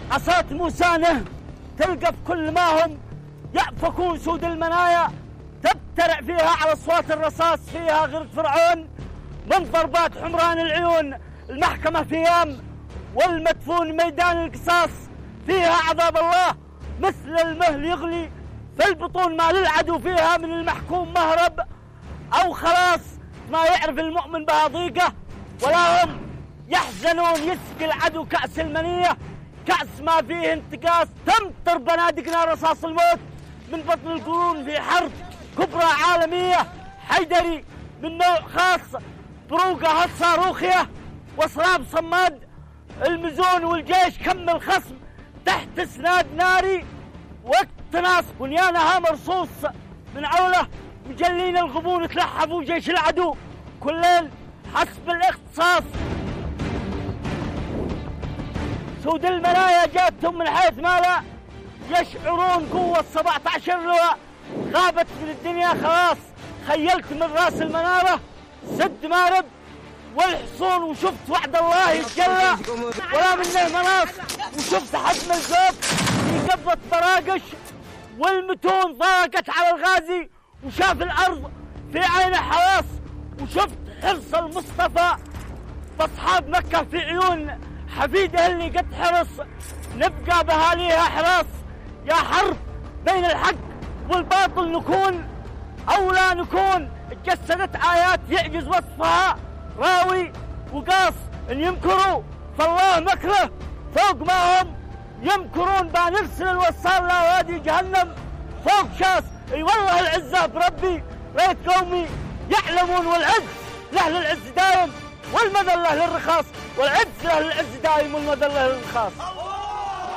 عصاة موسانه تلقى في كل ما هم يأفكون سود المنايا، تبترع فيها على أصوات الرصاص، فيها غرق فرعون من ضربات حمران العيون. المحكمة في يام والمدفون ميدان القصاص، فيها عذاب الله مثل المهل يغلي في البطون، ما للعدو فيها من المحكوم مهرب أو خلاص. ما يعرف المؤمن بها ضيقة ولا هم يحزنون، يسقي العدو كأس المنية، كأس ما فيه انتقاص. تمطر بنادقنا رصاص الموت من بطن القرون في حرب كبرى عالمية. حيدري من نوع خاص، بروقة صاروخية وصراب صماد. المزون والجيش كم الخصم تحت سناد ناري، واقتناص بنيانها مرصوص من عوله. مجلين الغبون تلحفوا جيش العدو كل ليل حسب الاختصاص. سود المنايا جاتهم من حيث ما لا يشعرون، قوة 17 لواء غابت من الدنيا خلاص. خيلت من راس المنارة سد مارب والحصون، وشفت وعد الله يتجلى ولا منه مناص. وشفت حجم الزوب في قبضة براقش، والمتون ضاقت على الغازي وشاف الأرض في عينه حواس. وشفت حرص المصطفى بأصحاب مكة في عيون حفيده اللي قد حرص. نبقى بهاليها حراس، يا حرب بين الحق والباطل نكون أو لا نكون. تجسدت آيات يعجز وصفها راوي وقاص، إن يمكروا فالله مكره فوق ما هم يمكرون. بنرسل الوصال لا وادي جهنم فوق شاس. اي والله العزة بربي ريت قومي يعلمون، والعز له للعز دايم والمذلة للرخاص، والعز له للعز دايم والمذلة للرخاص.